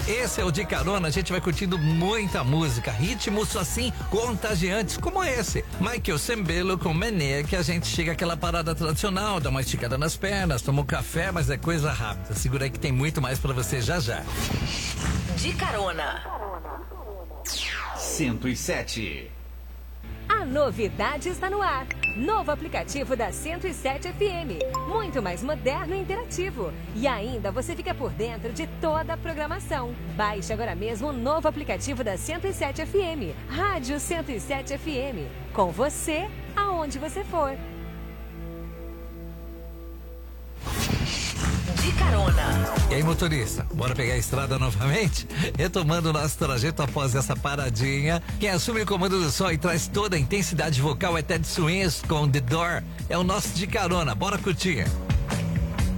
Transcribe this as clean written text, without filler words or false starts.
Esse é o De Carona, a gente vai curtindo muita música, ritmos assim contagiantes como esse. Michael Sembello com Menê, que a gente chega àquela parada tradicional, dá uma esticada nas pernas, toma um café, mas é coisa rápida. Segura aí que tem muito mais pra você já já. De Carona 107. A novidade está no ar. Novo aplicativo da 107 FM. Muito mais moderno e interativo. E ainda você fica por dentro de toda a programação. Baixe agora mesmo o novo aplicativo da 107 FM. Rádio 107 FM. Com você, aonde você for. De Carona. E aí, motorista, bora pegar a estrada novamente? Retomando o nosso trajeto após essa paradinha. Quem assume o comando do som e traz toda a intensidade vocal é Ted Swings com The Door. É o nosso De Carona, bora curtir.